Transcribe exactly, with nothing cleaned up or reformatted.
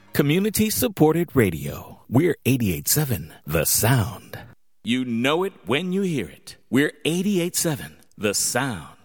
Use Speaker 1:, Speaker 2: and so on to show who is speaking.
Speaker 1: Community supported radio. We're eighty-eight point seven The Sound. You know it when you hear it. We're eighty-eight point seven The Sound.